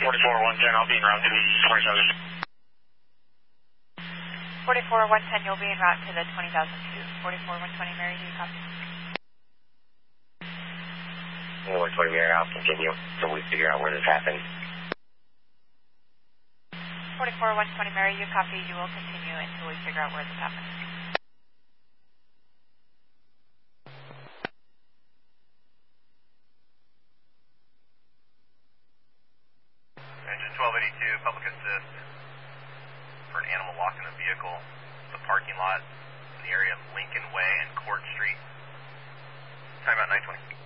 44-110, I'll be en route to the 20,000. 44-110, you'll be en route to the 20,002. 44-120, Mary, do you copy? 120, Mary, I'll continue until we figure out where this happened. 44-120, Mary, you copy. You will continue until we figure out where this happened. Engine 1282, public assist for an animal locked in a vehicle. The parking lot in the area of Lincoln Way and Court Street. Time about 920.